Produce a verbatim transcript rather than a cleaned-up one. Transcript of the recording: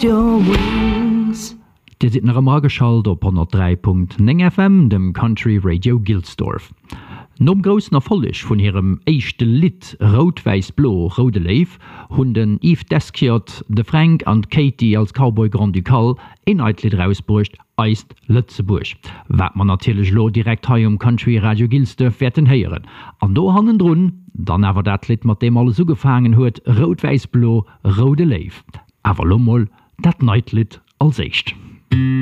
Your wings. Dir sit nach am geschalt op hundert drei Punkt neun F M, dem Country Radio Gilsdorf. Nom grossen Erfolleg vun hirem eischchte Lied Rot-Weiß-Blo Rode Leif hunn den Yves Deskiot, de Frank an Katie als Cowboy Grand Ducal inhaltlich rausbrucht eist Lützeburg. Wat man natürlich lo direkt hai um Country Radio Gilsdorf werden heieren. An do hannen drun, dann awer dat Lied mat dem alles so gefangen huet Rot-Weiß-Blo Rode Leif. Awer lommel dat Neitlied als echt.